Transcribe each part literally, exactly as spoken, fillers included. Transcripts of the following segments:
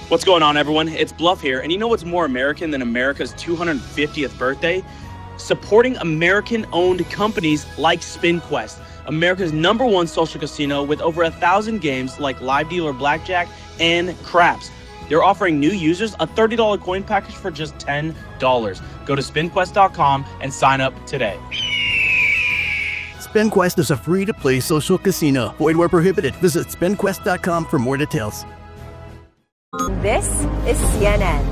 What's going on, everyone? It's Bluff here, and you know what's more American than America's two hundred fiftieth birthday? Supporting American-owned companies like SpinQuest, America's number one social casino with over a thousand games like live dealer blackjack and craps. They're offering new users a thirty dollars coin package for just ten dollars. Go to spin quest dot com and sign up today. SpinQuest is a free-to-play social casino. Void where prohibited. Visit spin quest dot com for more details. This is C N N.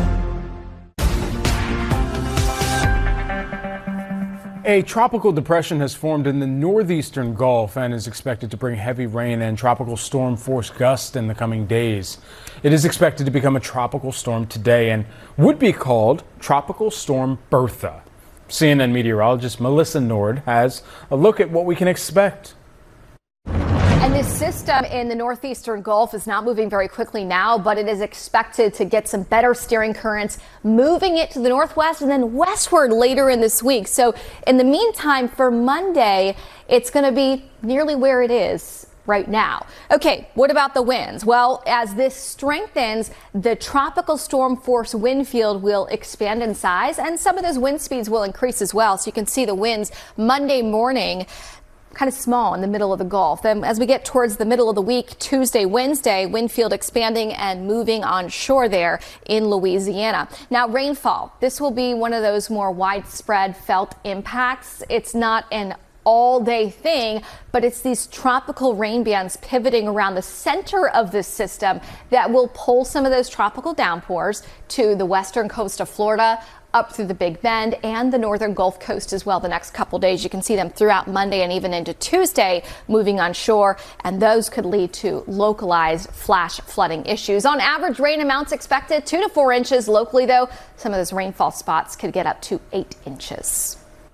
A tropical depression has formed in the northeastern Gulf and is expected to bring heavy rain and tropical storm force gusts in the coming days. It is expected to become a tropical storm today and would be called Tropical Storm Bertha. C N N meteorologist Melissa Nord has a look at what we can expect. And this system in the northeastern Gulf is not moving very quickly now, but it is expected to get some better steering currents, moving it to the northwest and then westward later in this week. So in the meantime, for Monday, it's going to be nearly where it is right now. Okay, what about the winds? Well, as this strengthens, the tropical storm force wind field will expand in size, and some of those wind speeds will increase as well. So you can see the winds Monday morning kind of small in the middle of the Gulf. Then as we get towards the middle of the week, Tuesday, Wednesday, wind field expanding and moving on shore there in Louisiana. Now, rainfall. This will be one of those more widespread felt impacts. It's not an all-day thing, but it's these tropical rain bands pivoting around the center of this system that will pull some of those tropical downpours to the western coast of Florida, up through the Big Bend and the northern Gulf Coast as well the next couple days. You can see them throughout Monday and even into Tuesday moving on shore, and those could lead to localized flash flooding issues. On average, rain amounts expected two to four inches locally, though. Some of those rainfall spots could get up to eight inches.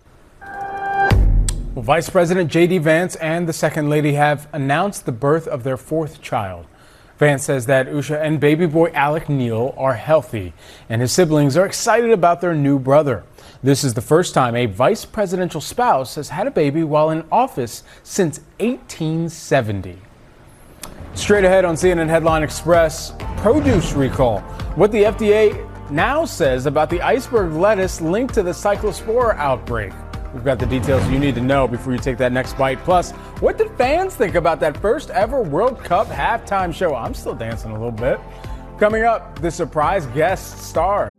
Well, Vice President J D Vance and the Second Lady have announced the birth of their fourth child. Vance says that Usha and baby boy Alec Neal are healthy, and his siblings are excited about their new brother. This is the first time a vice presidential spouse has had a baby while in office since eighteen seventy. Straight ahead on C N N Headline Express, produce recall. What the F D A now says about the iceberg lettuce linked to the cyclospora outbreak. We've got the details you need to know before you take that next bite. Plus, what did fans think about that first ever World Cup halftime show? I'm still dancing a little bit. Coming up, the surprise guest star.